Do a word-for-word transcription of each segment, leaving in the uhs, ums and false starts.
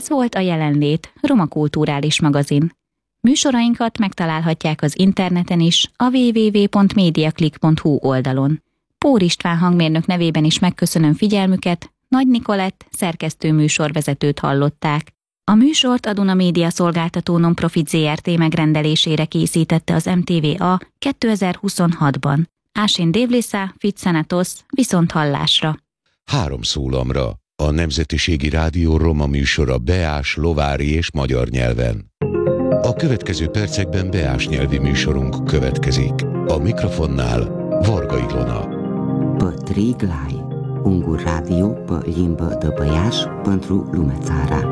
volt a Jelenlét, roma kulturális magazin. Műsorainkat megtalálhatják az interneten is, a double-u double-u double-u pont mediaclick pont hu oldalon. Pór István hangmérnök nevében is megköszönöm figyelmüket, Nagy Nikolett szerkesztő műsorvezetőt hallották. A műsort a Duna Média Szolgáltató Nonprofit zé er té megrendelésére készítette az em té vé á kétezer-huszonhatban. Ásin Dévlésza, Fitzenatos, viszont hallásra. Három szólamra. A Nemzetiségi Rádió roma műsora beás, lovári és magyar nyelven. A következő percekben beás nyelvi műsorunk következik. A mikrofonnál Varga Ilona. Pătriglai, un radio pe limbă de băiaș pentru lumea țara.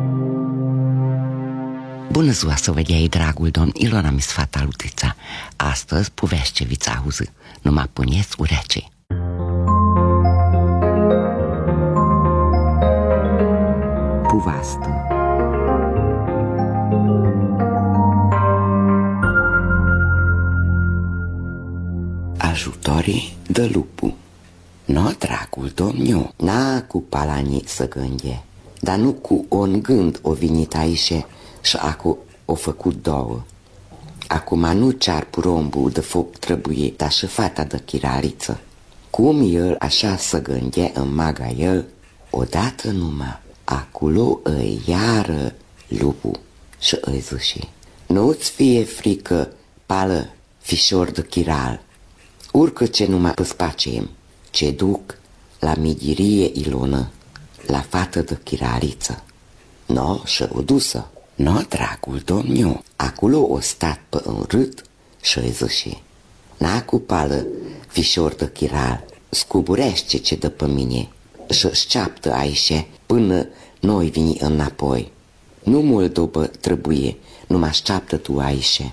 Bună ziua să vă ghei, dragul domn, Ilona mi sfata lutița. Astăzi povešćevica auză, numai puneți urece. Puvastă. Ajutorii de lupu. No, dragul domniu, n-a cu palanii să gânde, dar nu cu un gând o vinit aici și acu o făcut două. Acum nu cear purombul de foc trebuie, dar și fata de chiraliță. Cum el așa să gânde în maga el, odată numai, acolo îi iară lupul și îi zice: nu-ți fie frică, pală, fișor de chiral, urcă ce numai pe spacem, ce duc la migirie Ilona, la fată de chiraliță. No, și o dusă. No, dragul domniu, acolo o stat pe un râd și îi zice: n-a cu pală, fișor de chiral, scuburește ce dă pe mine și șceaptă aici până noi vini înapoi. Nu mult după trebuie, numai șceaptă tu aici.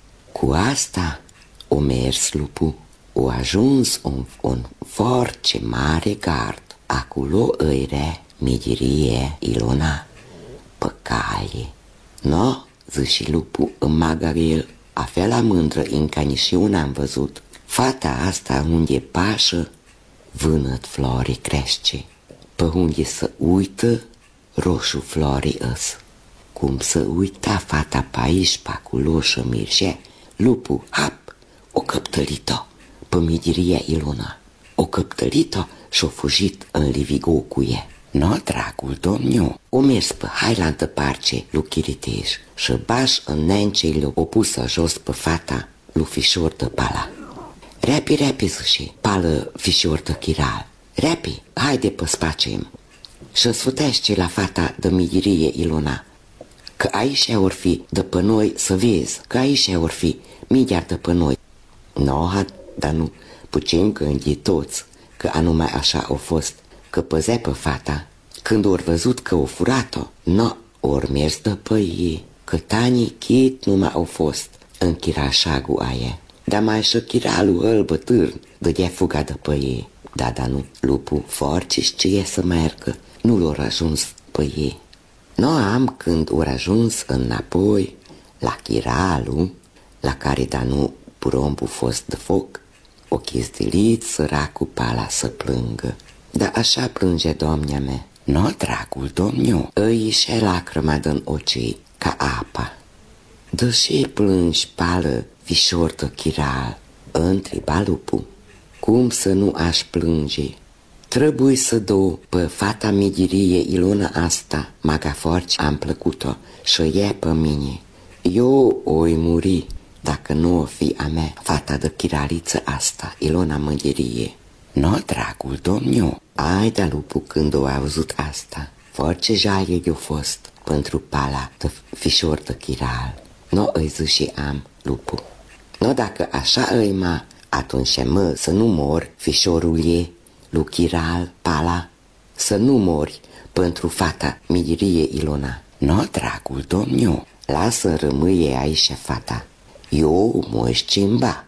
Cu asta o mers lupul, o ajuns un, un foarte mare gard. Acolo îi re migirie Ilona pe cale. No, zice lupul în magarel, avea la mândră încă nici eu n-am văzut. Fata asta unde pașă, vânăt flori crește, pe unde să uită, roșu flori îs. Cum să uita fata pe aici, pe acolo și mirge, lupul, hap, o căptălit-o pe migiria Ilona. O căptălit-o și-o fugit în livigo cu ea. No, dragul domniu, o mers pe hailantă parce lui Chiriteș și baș în nencei o pusă jos pe fata lui fișor de pala. Repi, repi, zice, pală fișor de chiral. Repi, haide pe spacem și sfutește la fata de migirie Ilona, că aici or fi de pe noi să vezi, că aici or fi midiar de pe noi. No, dar nu putem gândi toți că anume așa au fost, că păzea pe fata. Când ori văzut că o furat-o, no, ori mers de pe ei, că tanii chit numai au fost în chirașagul aia. Dar mai și chiralul îl bătârn dădea fuga de pe ei. Da, dar nu, lupul forci știe să meargă, nu l-or ajuns pe ei. No, am când ori ajuns înapoi la chiralul, la care, dar nu, purombul fost de foc, o chizdilit săracul pala să plângă. Dar așa plânge domnea mea. No, dragul domniu, îi ieșe lacrima din ochii ca apa. De ce plângi, pală, fișor de chiral? Întreba lupul. Cum să nu aș plânge? Trebuie să dau pe fata migirie Ilona asta, maga forci am plăcut-o și e pe mine. Eu oi muri dacă nu o fi a mea, fata de chiraliță asta, Ilona migirie. No, dragul domniu, ai de lupul când o auzit asta, foarte jaie i-a fost pentru pala de fișor de chiral. No, îi zice am lupul. No, dacă așa îi ma, atunci mă să nu mor fișorul ei, lui chiral, pala, să nu mori pentru fata migirie Ilona. No, dragul domniu, lasă rămâie aici fata. Eu mă schimba,